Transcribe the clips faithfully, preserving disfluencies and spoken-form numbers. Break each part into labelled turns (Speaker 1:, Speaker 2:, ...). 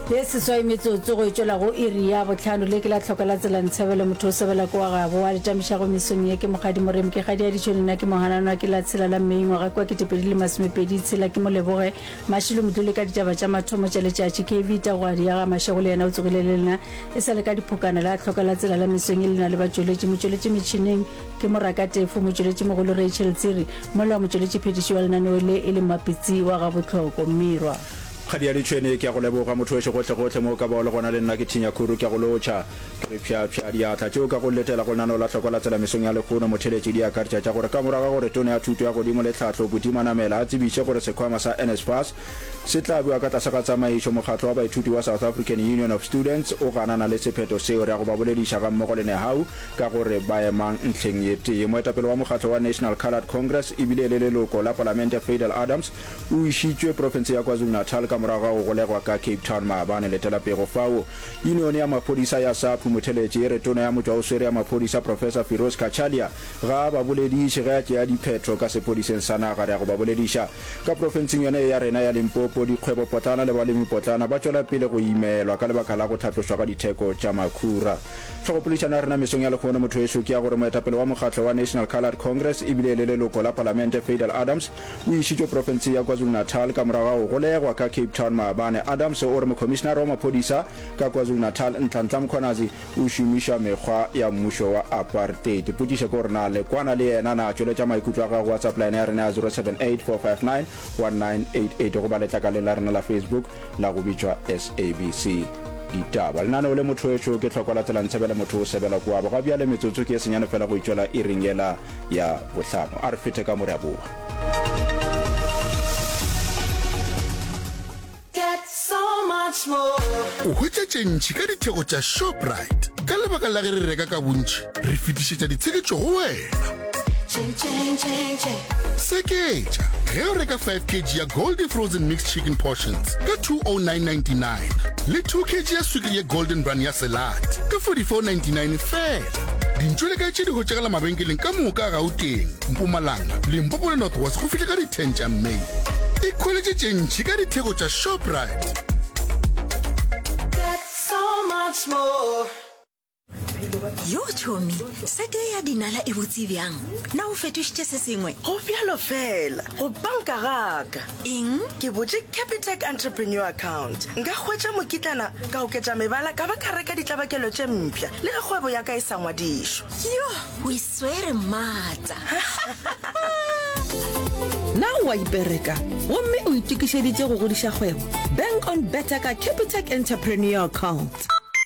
Speaker 1: Yes, so I met to go to la go area botlhano le ke la tlhokala tsela ntshebele motho se bela kwa ga bo wa letamisha go misong ye ke mogadi morem ke gadi ya ditšhono na ke mohanana ke la tshela la mengwa ga kwa ke tepedi le masomepedi tshela ke mo leboge mashilo module ka ditaba tša mathomo tša letšatši ke vita go adi ya ga mashego le yena o tsogile le lena e sa le ka diphokana la tlhokala tsela la misong e lena le batšweletši motšweletši metšhineng ke moraka tefo motšweletši mogolo Rachel Tsiri mola motšweletši phediši wa lenaneo le e le mapitsi wa ga botlhoko Mmirwa
Speaker 2: khadi ya ditšhene ke a go leboga motho we gotle gotle mo ka ba le gona le nna ke thinya khuru ke go locha re pya pya dia tla tšeo ka go letela go nana la tlhokola tsela mesong ya lekgono motheletši dia ka tša gore ka moraga gore tone ya thuto ya go dimo le tlhatlo bodimana mela a tsebitše gore sekhwama sa N S F A S se tla bua ka tlasa ka tsamaišo mokgatlo wa baithuti wa South African Union of Students o ganana le sephetho seo re go ba bolediša ga mmogo le nehau ka gore ba emang ntlheng ye tee moetapele wa mokgatlo wa National Coloured Congress e bile le leloko la palamente Fidel Adams o išitšwe province ya KwaZulu-Natal ka moraga go golegwa ka Cape Town maabane le telapego fao union ya maphodisa ya SAPU motheletši e re tona ya motho o swere ya maphodisa Professor Firoz Kachalia ga ba bolediše ga ya diphetho ka sephodiseng sa naga re go ba bolediša ka provinceng yone ya rena ya Limpopo dikgwebo potlana le balemi potlana ba tšwela pele go imelwa ka lebaka la go tlhatlošwa ka ditheko tša makhura tlhogopolišana ya rena mesong ya lekgono motho eso ke ya gore moetapele wa mokgatlo wa National Coloured Congress e bile le leloko la palamente Fidel Adams o išitšwe province ya KwaZulu-Natal ka moraga go golegwa ka Cape Town maabane Adams o re mokomišenara wa maphodisa ka KwaZulu-Natal Ntlantla Mkhwanazi o šomiša mekgwa ya mmušo wa apartheid potšiše ko rena le kwana le yena na tšweletša maikutlo a gago WhatsApp line ya rena ya zero seven eight four five nine one nine eight eight go ba letla ka le la rena la Facebook la go bitšwa S A B C ditaba lenaneo le motho wetšo ke tlhokola tsela ntshebela motho o sebela kwa bo ga bjale metsotso ke e senyane fela go itšwela e ringela ya bohlano a re fete ka more a boa
Speaker 3: So much more.
Speaker 4: O hwetša tšentši ka ditheko tša Shoprite ka lebaka la ge re reka ka bontši re fetišetša ditsheketšo go wena seketša ge o reka five kilograms ya Goldie frozen mixed chicken portions ka two oh nine ninety-nine le two kilograms ya sukiri ya Golden Run ya salad ka forty-four ninety-nine fela dintšwele ka tše di go tšegela mabenkeleng ka moka a Gauteng Mpumalanga Limpopo le North West go fihle ka di ten tša Mei ikholetše tšentši ka ditheko tša Shoprite.
Speaker 3: Get so much more.
Speaker 5: Yo chomi, sete ya dinala e botse bjang. Na o fetošitše se sengwe?
Speaker 6: Go bjalo fela, go banka gaka.
Speaker 5: Eng?
Speaker 6: Ke botše Capitec Entrepreneur Account. Nka hwetša mokitlana ka oketša mebala ka ba ka reka ditlabakelo tše mpšha le ge kgwebo ya ka e sa ngwadišwa.
Speaker 5: Yo, o iswere mmatsa.
Speaker 7: Na wa ipereka, gomme o itukišeditše go godiša kgwebo. Bank on better ka Capitec Entrepreneur Account.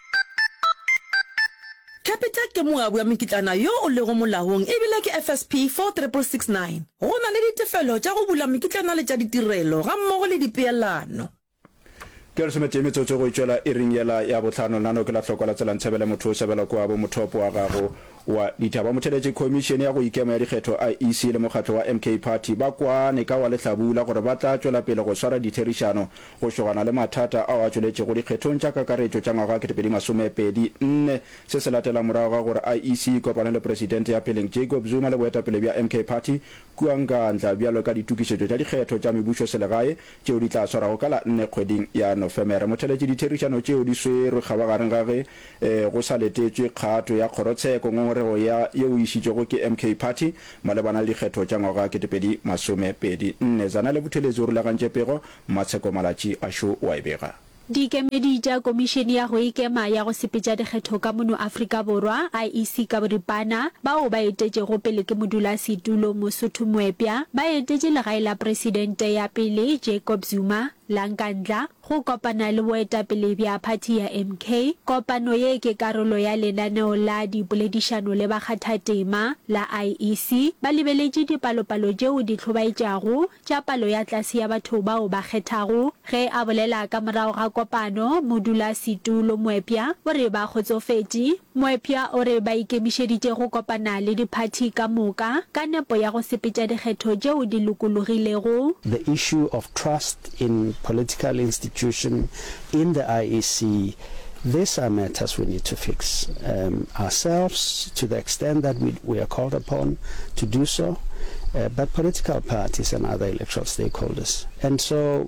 Speaker 7: Capitec ke moabi wa mekitlana yo o lego molaong ebile ke F S P four six six nine. Go na le ditefelo tša go bula mekitlana le tša ditirelo ga mmogo le dipeelano.
Speaker 2: ke re semetse metsotso go itšwela e ringela ya botlhano nano ke la tlhokola tsela ntshebele motho o sebela kwa bo mothopo wa gago wa ditaba motheletše commission ya go ikema ya dikgetho I E C le mokgatlo wa M K Party ba kwane ka wa lehlabula gore ba tla tšwela pele go swara ditherišano go šogana le mathata a a tšweletše go dikgethong tša kakaretšo tša ngwaga ke tepedi masomepedi nne se se latela morago ga gore I E C kopana le presidente ya peleng Jacob Zuma le boetapele bja M K Party kuankantla bjalo ka ditukišetšo tša dikgetho tša mebušo selegae tšeo di tla swarago ka la nne kgweding ya Nofemere motheletše ditherišano tšeo di swerwe kgabagareng ga ge go sa letetšwe kgato ya kgorotsheko ngongorego ya yeo išitšego ke M K Party malebana le dikgetho tša ngwaga ke tepedi masomepedi nne zana le botheletši o rulagantše pego matsheko malatši a šo wa e bega
Speaker 8: Dikemedi tša komišene ya go ikema ya go sepetša dikgetho ka mono Afrika Borwa I E C ka boripana bao ba etetšego pele ke modulasetulo Mosotho Moepya ba etetše legae la presidente ya pele Jacob Zuma lankandla go kopana le boetapele bja party ya M K. Kopano ye ke karolo ya lenaneo la dipoledišano le bakgathatema la I E C ba lebeletše dipalopalo tšeo di tlhobaetšago tša palo ya tlase ya batho bao ba kgethago ge a bolela ka morago ga kopano modulasetulo Moepya o re ba kgotsofetše. Moepya o re ba ikemišeditše go kopana le diparty ka moka ka nepo ya go sepetša dikgetho tšeo di lokologilego.
Speaker 9: The issue of trust in political institution in the I E C, these are matters we need to fix um, ourselves to the extent that we, we are called upon to do so, uh, but political parties and other electoral stakeholders. And so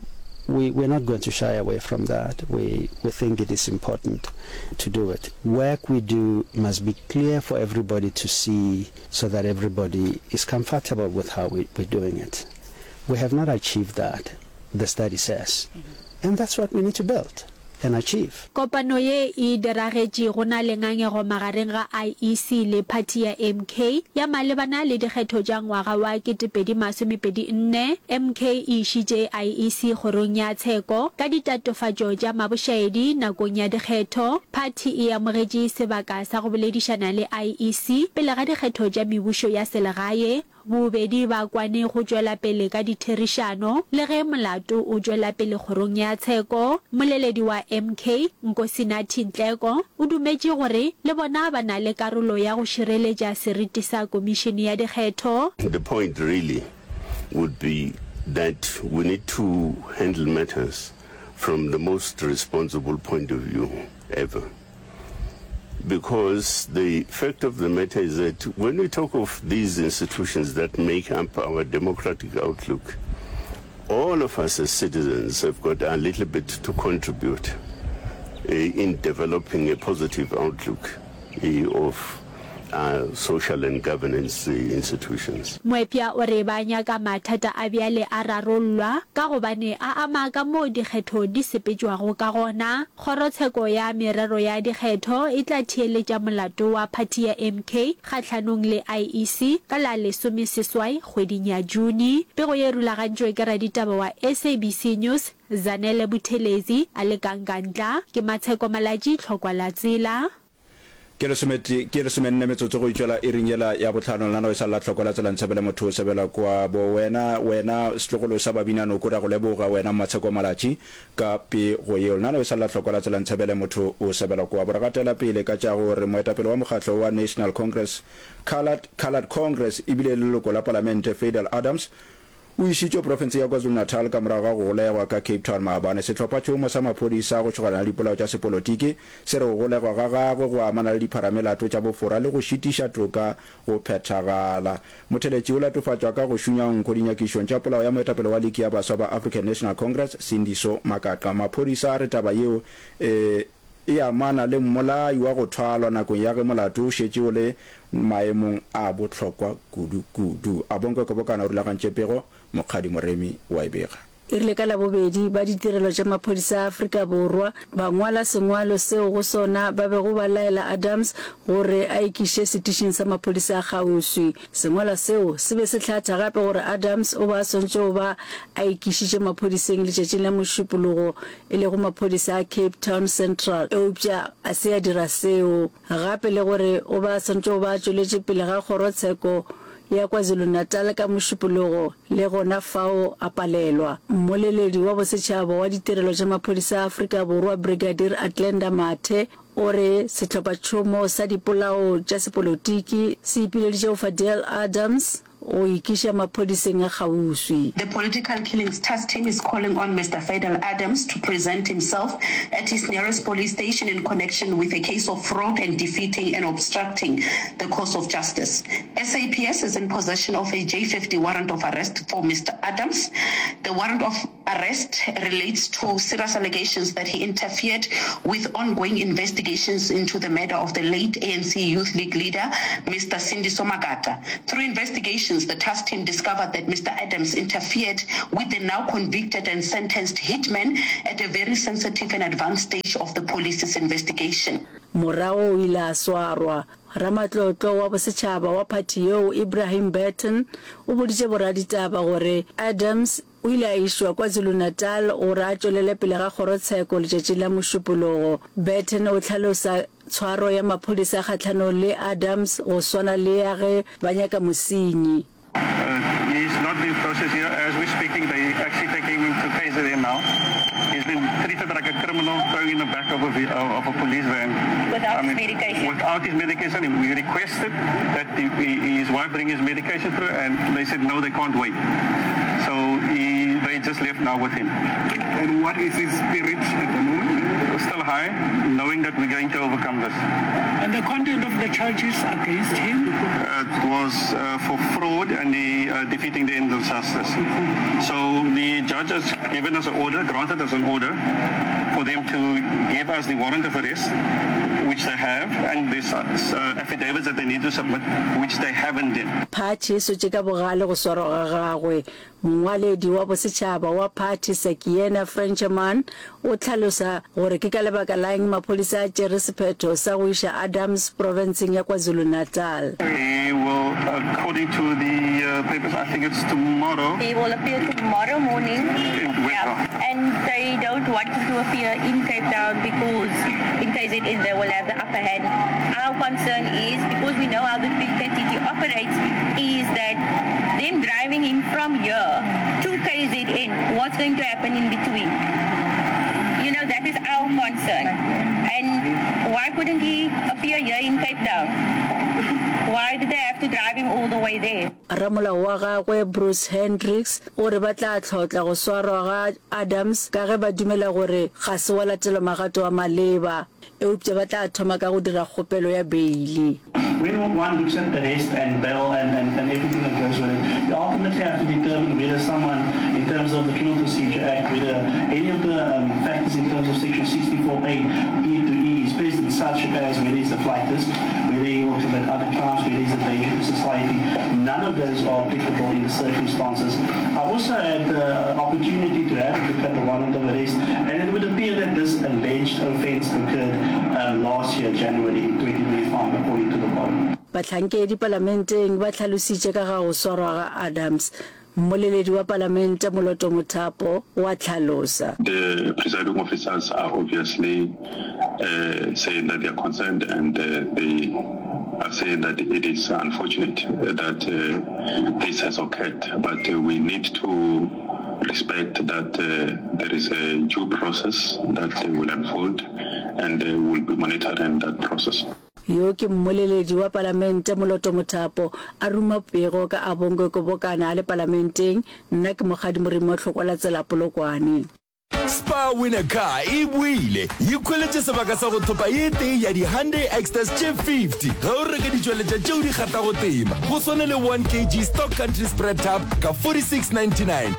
Speaker 9: we, we're not going to shy away from that. We, we think it is important to do it. Work we do must be clear for everybody to see so that everybody is comfortable with how we, we're doing it. We have not achieved that, the study says. And that's what we need to build and achieve.
Speaker 8: Kopano ye e diragetše go na le ngangego magareng ga I E C le party ya M K ya malebana le dikgetho tša ngwaga wa ketepedi masomepedi nne. M K e išitše I E C kgorong ya tsheko ka ditatofatšo tša mabošaedi nakong ya dikgetho. Party e amogetše sebaka sa go boledišana le I E C pele ga dikgetho tša mebušo ya selegae. Bobedi ba kwane go tšwela pele ka ditherišano le ge molato o tšwela pele kgorong ya tsheko. Moleledi wa M K Nkosinathi Ntleko o dumetše gore le bona ba na le karolo ya go šireletša seriti sa komishene ya dikgetho.
Speaker 10: The point really would be that we need to handle matters from the most responsible point of view ever. Because the fact of the matter is that when we talk of these institutions that make up our democratic outlook, all of us as citizens have got a little bit to contribute uh, in developing a positive outlook uh, of uh, social and governance uh, institutions.
Speaker 8: Moepia o re ba nyaka mathata a bjale a rarollwa ka gobane a ama ka mo dikgetho di sepetšwago ka gona. Kgorotsheko ya merero ya dikgetho e tla theeletša molato wa party ya M K kgatlhanong le I E C ka la lesomeseswai kgweding ya June. Pego ye rulagantšwe ke raditaba wa S A B C News Zanele Buthelezi a le kankantla ke Matsheko Malaji tlhokwa la tsela.
Speaker 2: ke le someti ke le somenne metsotso go itšwela e ringela ya botlhano lana o sa la tlhokola tsela ntshebele motho o sebela kwa bo wena wena setlogolo sa babinano ko ra go leboga wena Matsheko Malachi ka pe go yeo lana o sa la tlhokola tsela ntshebele motho o sebela kwa bo ragatela pele ka tša gore moetapele wa mokgatlo wa National Congress Colored Colored Congress ibile le loko la parlamente Fadel Adams o išitšwe province ya KwaZulu-Natal ka morago ga go golegwa ka Cape Town maabane. Setlhopha tšhomo sa maphodisa go tšhogana le dipolao tša sepolotiki se re go golegwa ga gagwe go amana le dipharamelato tša bofora le go šitiša toka go phethagala. Motheletši o latofatšwa ka go šunya nko dinyakišong tša polao ya moetapele wa liki ya baswa ba African National Congress Sindiso Makaka. Maphodisa a re taba yeo eh, e amana le mmolai wa go thwalwa nakong ya ge molato o šetše o le maemong a botlhokwa kudu-kudu. A bonko ke bokana o rulagantše pego Mokhadi Moremi wa ebega.
Speaker 1: E rile ka la bobedi ba ditirelo tša maphodisa a Afrika Borwa ba ngwala sengwalo seo go sona ba be go ba laela Adams gore a ikiše setišeng sa maphodisa a Gauswi. Sengwala seo se be se hlatha gape gore Adams o ba swantše o ba a ikišitše maphodiseng letšatšing la mošupologo e le go maphodisa a Cape Town Central. Eupša a se a dira seo gape le gore o ba swantše o ba tšweletše pele ga kgorotsheko ya KwaZulu-Natal ka mošupologo le gona fao a palelwa. Mmoleledi wa bosetšhaba wa ditirelo tša maphodisa a Afrika Borwa Brigadier Atlenda Mathe o re setlhophatšhomo sa dipolao tša sepolotiki se ipileditše go Fadel Adams o ikiša maphodiseng a Gauswi.
Speaker 11: The Political Killings Task Team is calling on Mister Fadel Adams to present himself at his nearest police station in connection with a case of fraud and defeating and obstructing the course of justice. S A P S is in possession of a J fifty warrant of arrest for Mister Adams. The warrant of arrest relates to serious allegations that he interfered with ongoing investigations into the murder of the late A N C Youth League leader, Mister Sindiso Makata. Through investigations, the task team discovered that Mister Adams interfered with the now convicted and sentenced hitman at a very sensitive and advanced stage of the police's investigation.
Speaker 1: Morago o ile a swarwa. Ramatlotlo wa bosetšhaba wa party yeo Ibrahim Burton o boditše boraditaba gore Adams o ile a išwa KwaZulu-Natal gore a tšwelele pele ga kgorotsheko letšatši la mošupologo. Burton o tlhalosa tshwaro ya maphodisa kgatlhanong le Adams go swana le ya ge ba nyaka mosenyi.
Speaker 12: He's not being processed here. As we're speaking, they actually taking him to K Z N now. He's been treated like a criminal, thrown in the back of a, of a police van.
Speaker 11: Without
Speaker 12: I mean,
Speaker 11: his medication?
Speaker 12: Without his medication. We requested that he, his wife bring his medication through, and they said no, they can't wait. So he, they just left now with him.
Speaker 13: And what is his spirit at the moment?
Speaker 12: Still high, knowing that we're going to overcome this.
Speaker 13: And the content of the charges against him?
Speaker 12: Uh, it was uh, for fraud and the, uh, defeating the ends of justice. So the judge has given us an order, granted us an order, for them to give us the warrant of arrest, which they have, and this uh, affidavits that they need to submit, which they haven't done.
Speaker 1: Party so tšeka bogale go swara ga gagwe mongwaledi wa bosetšhaba wa party Sekiena Frenchman o tlhalosa gore ke ka lebaka la eng maphodisa a tšere sephetho sa go iša Adams provinceng ya KwaZulu-Natal.
Speaker 12: He will, according to the uh, papers, I think it's tomorrow.
Speaker 14: He will appear tomorrow morning. Yeah. And they don't want him to appear in Cape Town because in K Z N they will have the upper hand. Our concern is, because we know how the big entity operates, is that them driving him from here to K Z N, what's going to happen in between? You know, that is our concern. And why couldn't he appear here in Cape Town? Why did they have to drive him all the way there?
Speaker 1: Ramola wa gagwe Bruce Hendricks o re batla tlhotla go swarwa ga Adams ka ge ba dumela gore ga se wa latela magato a maleba e uptse batla thoma ka go dira kgopelo ya beili.
Speaker 13: When one looks at the arrest and bail and, and, and everything that goes with it, you ultimately have to determine whether someone, in terms of the Criminal Procedure Act, whether any of the um, factors in terms of Section sixty-four A, E to E, is present, such as whether he's a flight risk, whether he will commit other crimes, whether he's a danger to society. None of those are applicable in the circumstances. I also had the opportunity to have a look at the warrant of arrest, and it would appear that this alleged offence occurred um, last year, January twenty twenty-five, according to the warrant.
Speaker 1: Batlhankedi parlamenteng ba tlhalositse ka ga go swarwa ga Adams. Moleledi wa parlamente Moloto Mothapo wa tlhalosa.
Speaker 15: The presiding officers are obviously uh, saying that they are concerned, and uh, they are saying that it is unfortunate that uh, this has occurred, but uh, we need to respect that uh, there is a due process that uh, will unfold, and uh, we'll be monitoring that process.
Speaker 1: Yo ke mmoleledi wa parlamente Moloto Mothapo a ruma pego ka abongo go bokana le parlamenteng nna ke mogadi morimo tlhokola tsela polokwane.
Speaker 16: Spa Winner Car e buile e kweletse sebaka sa go thopa e teng ya di Hyundai Access J fifty ga o reka ditšweletša tšeo di gata go tema go swane le one kilogram stock country spread tab ka forty-six ninety-nine